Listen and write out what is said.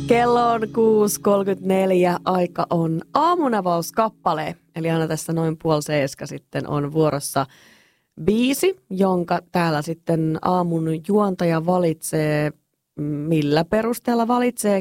Kello on 6.34, aika on aamunavauskappale, eli aina tässä noin 6:30 sitten on vuorossa biisi, jonka täällä sitten aamun juontaja valitsee. Millä perusteella valitsee,